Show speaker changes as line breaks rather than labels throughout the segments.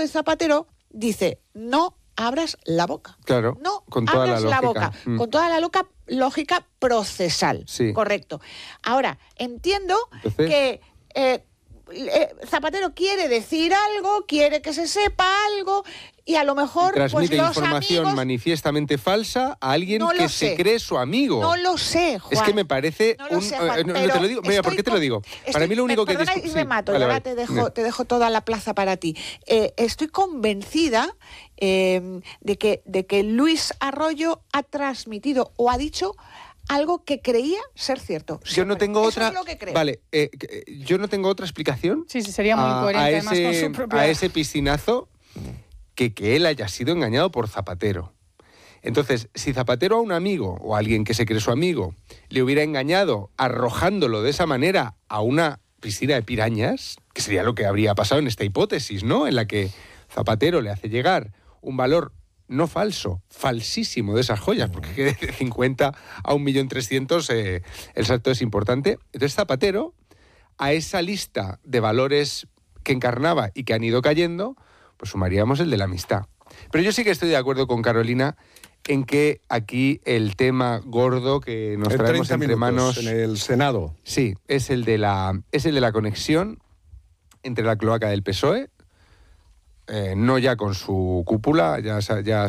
de Zapatero dice, no abras la boca.
Claro,
no
con toda
abras
la
boca. Con toda la lógica procesal.
Sí.
Correcto. Ahora, entiendo que Zapatero quiere decir algo, quiere que se sepa algo, y a lo mejor
transmite
los
información
amigos,
manifiestamente falsa a alguien
no
que
sé.
se cree su amigo.
No lo sé, Juan.
Es que me parece
no lo sé, Juan,
no te lo digo. Mira, ¿por qué te lo digo? Para mí lo único que...
Perdona y remato, y ahora te dejo toda la plaza para ti. Estoy convencida de que Luis Arroyo ha transmitido o ha dicho algo que creía ser cierto.
Yo no tengo otra...
Es lo que creo.
Vale, yo no tengo otra explicación.
Sí, sería muy coherente además con su propia...
A ese piscinazo que él haya sido engañado por Zapatero. Entonces, si Zapatero a un amigo o a alguien que se cree su amigo le hubiera engañado arrojándolo de esa manera a una piscina de pirañas, que sería lo que habría pasado en esta hipótesis, ¿no? En la que Zapatero le hace llegar un valor no falso, falsísimo de esas joyas, porque de 50 a 1.300.000 el salto es importante. Entonces Zapatero, a esa lista de valores que encarnaba y que han ido cayendo, pues sumaríamos el de la amistad. Pero yo sí que estoy de acuerdo con Carolina en que aquí el tema gordo que nos traemos entre manos
en el Senado.
Sí, es el de la conexión entre la cloaca del PSOE, no ya con su cúpula, ya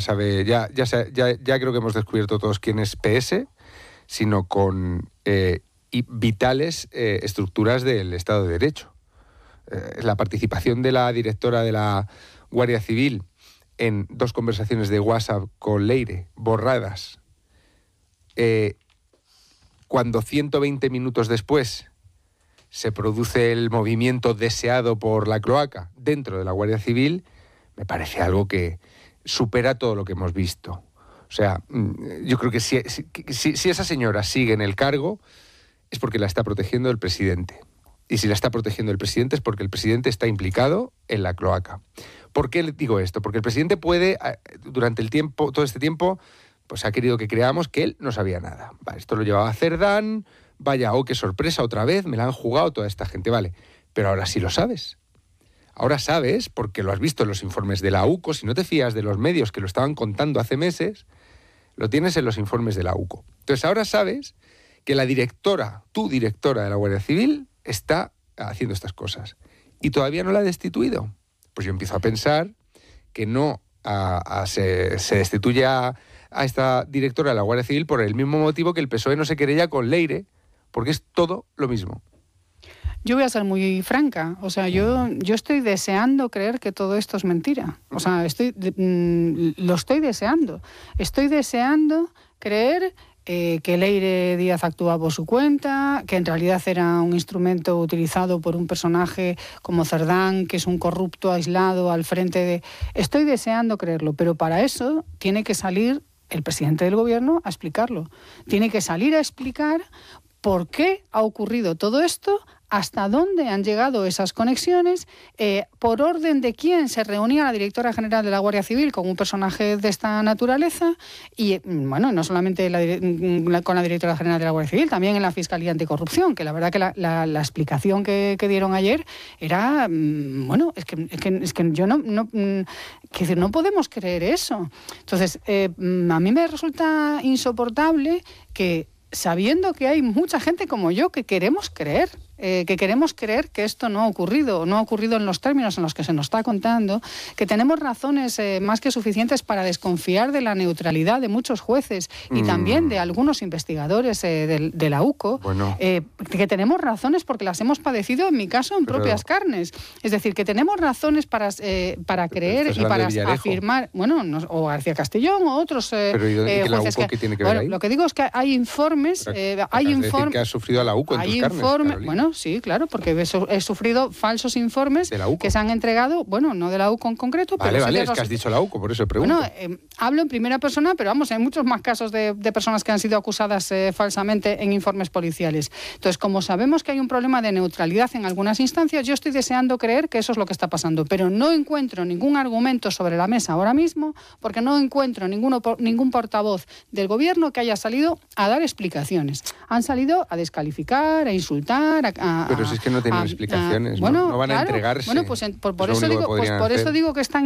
creo que hemos descubierto todos quién es PS, sino con vitales estructuras del Estado de Derecho. La participación de la directora de la Guardia Civil en 2 conversaciones de WhatsApp con Leire, borradas, cuando 120 minutos después se produce el movimiento deseado por la cloaca dentro de la Guardia Civil, me parece algo que supera todo lo que hemos visto. O sea, yo creo que si esa señora sigue en el cargo es porque la está protegiendo el presidente. Y si la está protegiendo el presidente es porque el presidente está implicado en la cloaca. ¿Por qué digo esto? Porque el presidente puede, durante todo este tiempo, pues ha querido que creamos que él no sabía nada. Vale, esto lo llevaba Cerdán, vaya, qué sorpresa, otra vez, me la han jugado toda esta gente, vale. Pero ahora sí lo sabes. Ahora sabes, porque lo has visto en los informes de la UCO, si no te fías de los medios que lo estaban contando hace meses, lo tienes en los informes de la UCO. Entonces ahora sabes que la directora, tu directora de la Guardia Civil, está haciendo estas cosas. Y todavía no la ha destituido. Pues yo empiezo a pensar que no se destituye a esta directora de la Guardia Civil por el mismo motivo que el PSOE no se querella con Leire, porque es todo lo mismo.
Yo voy a ser muy franca. O sea, yo estoy deseando creer que todo esto es mentira. O sea, lo estoy deseando. Estoy deseando creer que Leire Díaz actuaba por su cuenta, que en realidad era un instrumento utilizado por un personaje como Cerdán, que es un corrupto aislado al frente de... Estoy deseando creerlo, pero para eso tiene que salir el presidente del gobierno a explicarlo. Tiene que salir a explicar por qué ha ocurrido todo esto, hasta dónde han llegado esas conexiones, por orden de quién se reunía la directora general de la Guardia Civil con un personaje de esta naturaleza, y bueno, no solamente con la directora general de la Guardia Civil, también en la Fiscalía Anticorrupción, que la verdad que la explicación que dieron ayer era, bueno, es que yo no podemos creer eso. Entonces, a mí me resulta insoportable que, sabiendo que hay mucha gente como yo que queremos creer que esto no ha ocurrido en los términos en los que se nos está contando, que tenemos razones más que suficientes para desconfiar de la neutralidad de muchos jueces y también de algunos investigadores de la UCO, que tenemos razones porque las hemos padecido, en mi caso, en propias carnes. Es decir, que tenemos razones para creer y para afirmar, o García Castellón o otros jueces.
¿Qué tiene que ver ahí?
Lo que digo es que hay informes...
hay informes que has sufrido a la UCO en tus carnes, Carolina.
Sí, claro, porque he sufrido falsos informes que se han entregado, no de la UCO en concreto, pero
Vale, es que has dicho la UCO, por eso pregunto.
Hablo en primera persona, pero vamos, hay muchos más casos de personas que han sido acusadas falsamente en informes policiales. Entonces, como sabemos que hay un problema de neutralidad en algunas instancias, yo estoy deseando creer que eso es lo que está pasando, pero no encuentro ningún argumento sobre la mesa ahora mismo, porque no encuentro ningún portavoz del gobierno que haya salido a dar explicaciones. Han salido a descalificar, a insultar,
pero si es que no tienen explicaciones, no van a entregarse.
Por eso digo que es tan